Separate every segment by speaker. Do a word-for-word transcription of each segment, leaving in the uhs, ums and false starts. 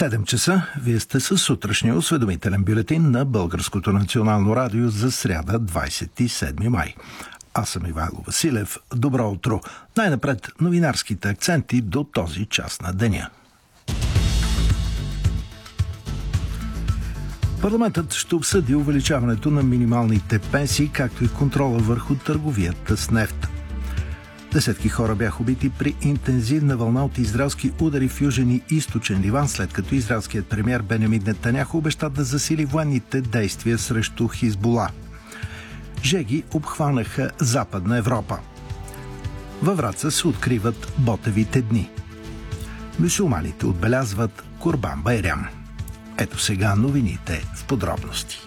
Speaker 1: седем часа. Вие сте със сутрешния осведомителен бюлетин на Българското национално радио за сряда, двадесет и седми май. Аз съм Ивайло Василев. Добро утро. Най-напред новинарските акценти до този час на деня. Парламентът ще обсъди увеличаването на минималните пенсии, както и контрола върху търговията с нефт. Десетки хора бяха убити при интензивна вълна от израелски удари в южен и източен Ливан, след като израелският премиер Бенямин Нетаняху обеща да засили военните действия срещу Хизбула. Жеги обхванаха Западна Европа. Във Враца се откриват Ботевите дни. Мюсюлманите отбелязват Курбан Байрам. Ето сега новините в подробности.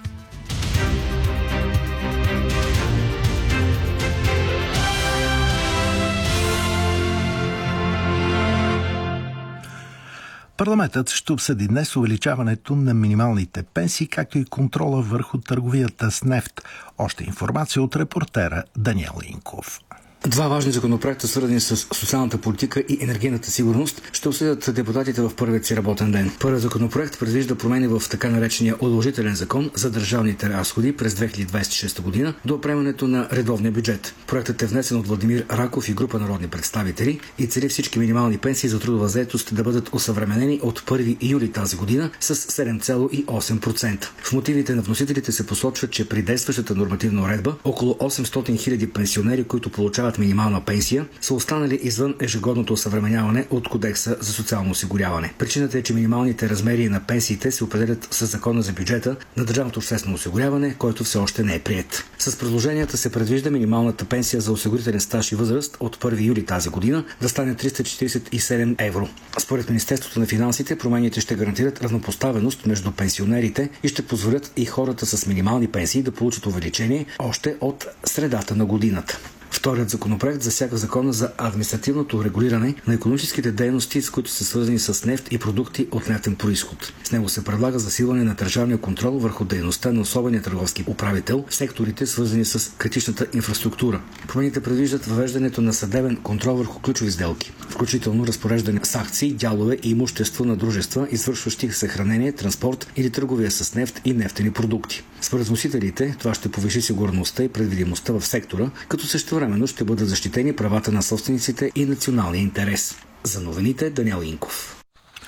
Speaker 1: Парламентът ще обсъди днес увеличаването на минималните пенсии, както и контрола върху търговията с нефт. Още информация от репортера Даниел Инков.
Speaker 2: Два важни законопроекта, свързани с социалната политика и енергийната сигурност, ще обсъдят депутатите в първият си работен ден. Първият законопроект предвижда промени в така наречения удължителен закон за държавните разходи през две хиляди двадесет и шеста година до приемането на редовния бюджет. Проектът е внесен от Владимир Раков и група народни представители и цели всички минимални пенсии за трудова заетост да бъдат осъвременени от първи юли тази година с седем цяло и осем процента. В мотивите на вносителите се посочва, че при действащата нормативна уредба около осемстотин хиляди пенсионери, които получават минимална пенсия, са останали извън ежегодното осъвременяване от Кодекса за социално осигуряване. Причината е, че минималните размери на пенсиите се определят със Закона за бюджета на държавното обществено осигуряване, който все още не е приет. С предложенията се предвижда минималната пенсия за осигурителен стаж и възраст от първи юли тази година да стане триста четиридесет и седем евро. Според Министерството на финансите, промените ще гарантират равнопоставеност между пенсионерите и ще позволят и хората с минимални пенсии да получат увеличение още от средата на годината. Вторият законопроект засяга закона за административното регулиране на икономическите дейности, с които са свързани с нефт и продукти от нефтен произход. С него се предлага засилване на държавния контрол върху дейността на особения търговски управител в секторите, свързани с критичната инфраструктура. Промените предвиждат въвеждането на съдебен контрол върху ключови сделки, включително разпореждане с акции, дялове и имущество на дружества, извършващи съхранение, транспорт или търговия с нефт и нефтени продукти. Според вносителите, това ще повиши сигурността и предвидимостта в сектора, като същевременно ще бъдат защитени правата на собствениците и националния интерес. За новините Даниел Инков.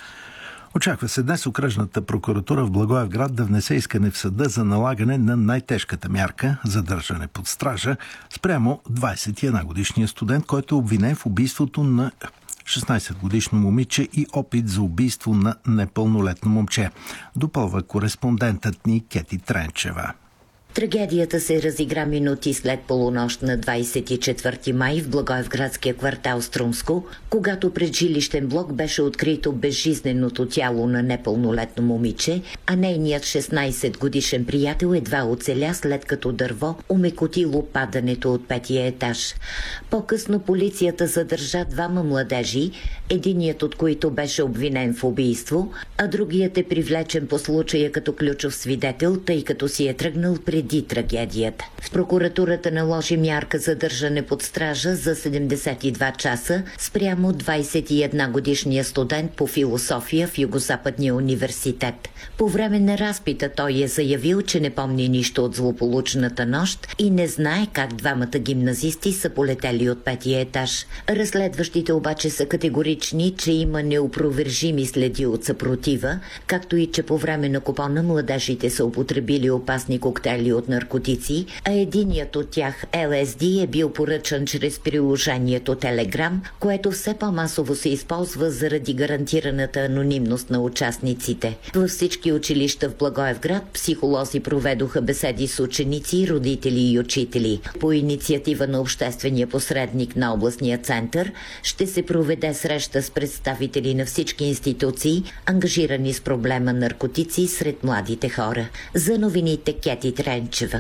Speaker 1: Очаква се днес окръжната прокуратура в Благоевград да внесе искане в съда за налагане на най-тежката мярка – задържане под стража спрямо двадесет и една годишния студент, който е обвинен в убийството на шестнадесетгодишно момиче и опит за убийство на непълнолетно момче. Допълва кореспондентът ни Кети Тренчева.
Speaker 3: Трагедията се разигра минути след полунощ на двадесет и четвърти май в Благоевградския квартал Струмско, когато пред жилищен блок беше открито безжизненото тяло на непълнолетно момиче, а нейният шестнадесетгодишен приятел едва оцеля, след като дърво омекотило падането от петия етаж. По-късно полицията задържа двама младежи, единият от които беше обвинен в убийство, а другият е привлечен по случая като ключов свидетел, тъй като си е тръгнал преди трагедията. Прокуратурата наложи мярка за държане под стража за седемдесет и два часа спрямо двадесет и една годишния студент по философия в Югозападния университет. По време на разпита той е заявил, че не помни нищо от злополучната нощ и не знае как двамата гимназисти са полетели от петия етаж. Разследващите обаче са категорични, че има неопровержими следи от съпротива, както и че по време на купона младежите са употребили опасни коктейли от наркотици, а единият от тях, Ел Ес Ди, е бил поръчан чрез приложението Телеграм, което все по-масово се използва заради гарантираната анонимност на участниците. Във всички училища в Благоевград психолози проведоха беседи с ученици, родители и учители. По инициатива на обществения посредник на областния център ще се проведе среща с представители на всички институции, ангажирани с проблема наркотици сред младите хора. За новините Кети Тренчева.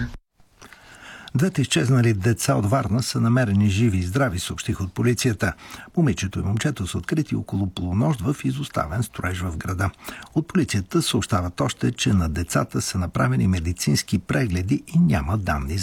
Speaker 1: Двете изчезнали деца от Варна са намерени живи и здрави, съобщиха от полицията. Момичето и момчето са открити около полунощ в изоставен строеж в града. От полицията съобщават още, че на децата са направени медицински прегледи и няма данни